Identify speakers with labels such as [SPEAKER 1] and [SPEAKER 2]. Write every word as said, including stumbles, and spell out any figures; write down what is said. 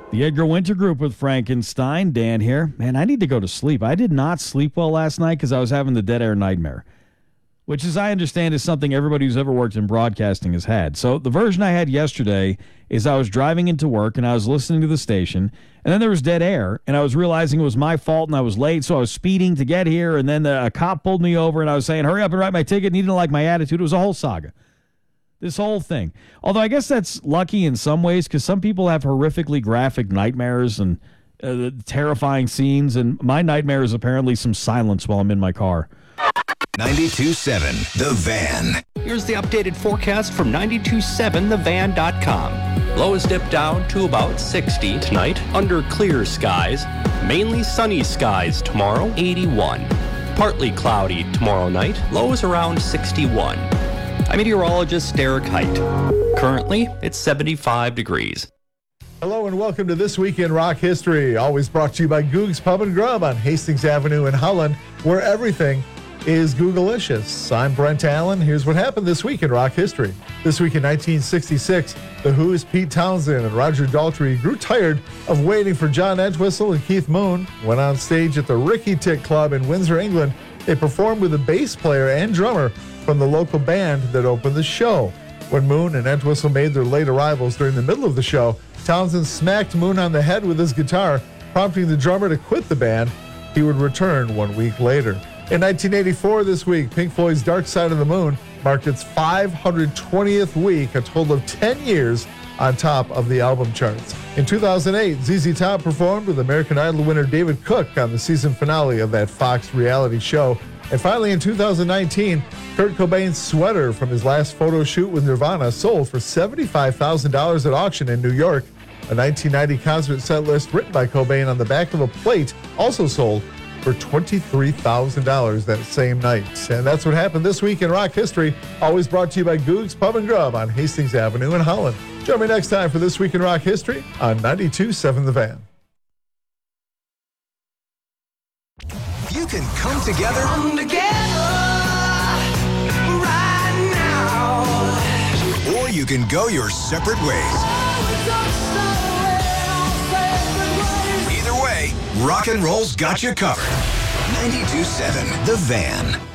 [SPEAKER 1] The Edgar Winter Group with Frankenstein. Dan here. Man, I need to go to sleep. I did not sleep well last night because I was having the dead air nightmare, which, as I understand, is something everybody who's ever worked in broadcasting has had. So the version I had yesterday is I was driving into work and I was listening to the station, and then there was dead air, and I was realizing it was my fault and I was late, so I was speeding to get here, and then the, a cop pulled me over, and I was saying, hurry up and write my ticket, and he didn't like my attitude. It was a whole saga. This whole thing. Although I guess that's lucky in some ways because some people have horrifically graphic nightmares and uh, terrifying scenes, and my nightmare is apparently some silence while I'm in my car.
[SPEAKER 2] ninety-two point seven The Van.
[SPEAKER 3] Here's the updated forecast from ninety-two point seven the van dot com. Lows dip down to about sixty tonight under clear skies. Mainly sunny skies tomorrow, eighty-one. Partly cloudy tomorrow night, lows around sixty-one. I'm meteorologist Derek Height. Currently, it's seventy-five degrees.
[SPEAKER 4] Hello and welcome to This Week in Rock History, always brought to you by Goog's Pub and Grub on Hastings Avenue in Holland, where everything is Googalicious. I'm Brent Allen. Here's what happened this week in rock history. This week in nineteen sixty-six, The Who's Pete Townsend and Roger Daltrey grew tired of waiting for John Entwistle and Keith Moon. Went on stage at the Ricky Tick Club in Windsor, England. They performed with a bass player and drummer from the local band that opened the show. When Moon and Entwistle made their late arrivals during the middle of the show, Townsend smacked Moon on the head with his guitar, prompting the drummer to quit the band. He would return one week later. In nineteen eighty-four this week, Pink Floyd's Dark Side of the Moon marked its five hundred twentieth week, a total of ten years on top of the album charts. In two thousand eight, Z Z Top performed with American Idol winner David Cook on the season finale of that Fox reality show. And finally, in two thousand nineteen, Kurt Cobain's sweater from his last photo shoot with Nirvana sold for seventy-five thousand dollars at auction in New York. A nineteen ninety concert set list written by Cobain on the back of a plate also sold for twenty-three thousand dollars that same night. And that's what happened this week in rock history, always brought to you by Goog's Pub and Grub on Hastings Avenue in Holland. Join me next time for This Week in Rock History on ninety-two point seven The Van.
[SPEAKER 2] You can come together,
[SPEAKER 5] Come together right now.
[SPEAKER 2] or you can go your separate ways. Either way, rock and roll's got you covered. ninety-two point seven The Van.